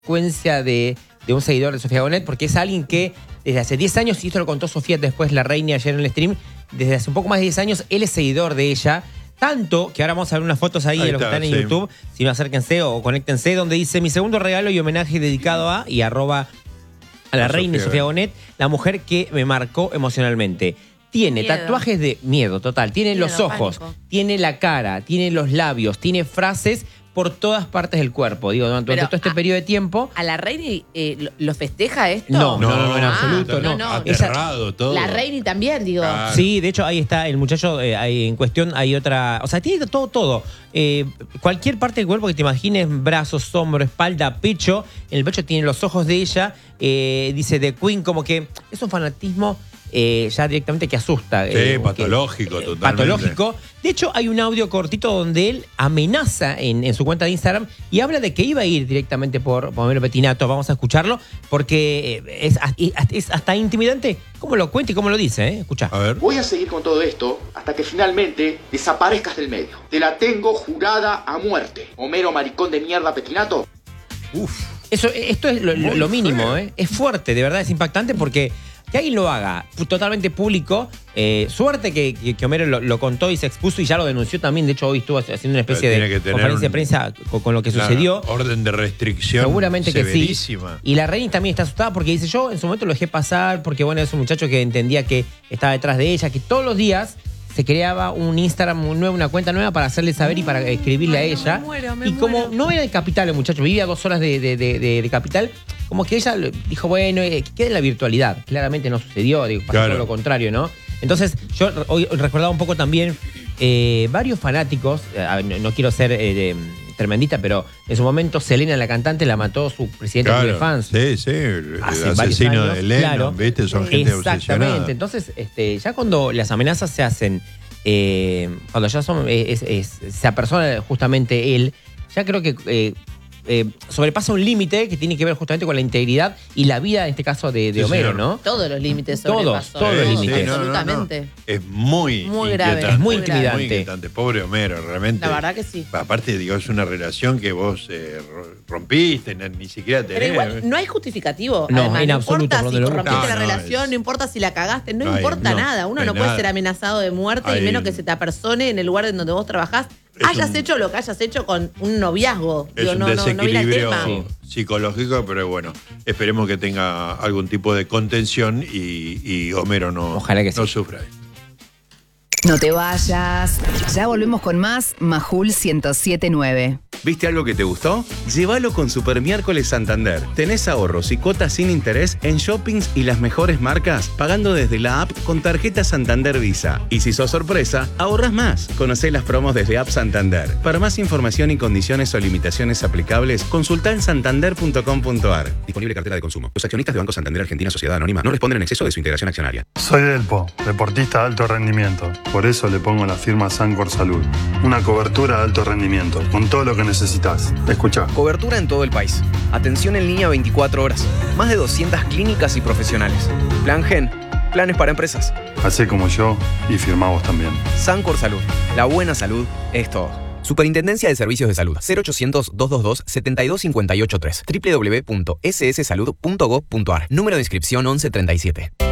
secuencia de un seguidor de Sofía Bonet, porque es alguien que desde hace 10 años, y esto lo contó Sofía después, la reina ayer en el stream, desde hace un poco más de 10 años, él es seguidor de ella. Tanto que ahora vamos a ver unas fotos ahí de los que están en YouTube, si no acérquense o conéctense, donde dice: mi segundo regalo y homenaje dedicado a, y arroba a la reina Sofía Bonet, la mujer que me marcó emocionalmente. Tiene tatuajes de miedo total, tiene los ojos, tiene la cara, tiene los labios, tiene frases por todas partes del cuerpo. Digo, durante todo este periodo de tiempo. ¿A la reina lo festeja esto? No, en absoluto, no. Aterrado todo. La reina también, digo. Claro. Sí, de hecho, ahí está el muchacho en cuestión, hay otra. O sea, tiene todo. Cualquier parte del cuerpo que te imagines, brazos, hombro, espalda, pecho. En el pecho tiene los ojos de ella. Dice The Queen, como que es un fanatismo ya directamente que asusta. Sí, patológico, totalmente. Patológico. De hecho, hay un audio cortito donde él amenaza en su cuenta de Instagram y habla de que iba a ir directamente por Homero Pettinato. Vamos a escucharlo porque es hasta intimidante cómo lo cuenta y cómo lo dice. Escucha. A ver. Voy a seguir con todo esto hasta que finalmente desaparezcas del medio. Te la tengo jurada a muerte. Homero maricón de mierda Pettinato. Esto es lo mínimo, Es fuerte, de verdad, es impactante porque que alguien lo haga totalmente público, suerte que Homero lo contó y se expuso y ya lo denunció también. De hecho, hoy estuvo haciendo una especie de conferencia de prensa con lo que sucedió. Orden de restricción. Seguramente que sí. Severísima. Y la reina también está asustada porque dice: yo en su momento lo dejé pasar porque, bueno, es un muchacho que entendía que estaba detrás de ella, que todos los días se creaba un Instagram nuevo, una cuenta nueva para hacerle saber y para escribirle a ella. Me como no era de Capital el muchacho, vivía 2 horas de Capital, como que ella dijo: bueno, que quede en la virtualidad. Claramente no sucedió, pasó todo lo contrario, ¿no? Entonces, yo hoy recordaba un poco también varios fanáticos, no quiero ser tremendita, pero en su momento Selena, la cantante, la mató su presidente de fans. Sí, el asesino de Lennon, ¿viste? Son gente obsesionada. Exactamente. Entonces, ya cuando las amenazas se hacen, cuando ya se apersona justamente él, ya creo que sobrepasa un límite que tiene que ver justamente con la integridad y la vida, en este caso, de Homero, señor. ¿no? Todos los límites sobrepasó. Todos los límites. Absolutamente. Es muy grave. Es muy grave. intimidante. Pobre Homero, realmente. La verdad que sí. Aparte, digo, es una relación que vos rompiste, ni siquiera tenés. Pero igual, no hay justificativo. No, Además, en absoluto, importa si rompiste la no, relación, no importa si la cagaste, no importa nada. Uno no puede ser amenazado de muerte y menos que se te apersone en el lugar en donde vos trabajás. Hayas hecho lo que hayas hecho con un noviazgo. Es Digo, un no desequilibrio viene al tema. psicológico, pero bueno, esperemos que tenga algún tipo de contención y Homero Ojalá que sí. no sufra. No te vayas. Ya volvemos con más Majul 107.9. ¿Viste algo que te gustó? Llévalo con Super Miércoles Santander. Tenés ahorros y cuotas sin interés en shoppings y las mejores marcas, pagando desde la app con tarjeta Santander Visa. Y si sos sorpresa, ahorrás más. Conocé las promos desde App Santander. Para más información y condiciones o limitaciones aplicables, consultá en santander.com.ar. Disponible cartera de consumo. Los accionistas de Banco Santander Argentina Sociedad Anónima no responden en exceso de su integración accionaria. Soy Delpo, deportista de alto rendimiento. Por eso le pongo la firma Sancor Salud. Una cobertura de alto rendimiento, con todo lo que necesitas. Escucha. Cobertura en todo el país. Atención en línea 24 horas. Más de 200 clínicas y profesionales. Plan Gen. Planes para empresas. Hacé como yo y firmá vos también. Sancor Salud. La buena salud es todo. Superintendencia de Servicios de Salud. 0800-222-72583. www.sssalud.gov.ar. Número de inscripción 1137.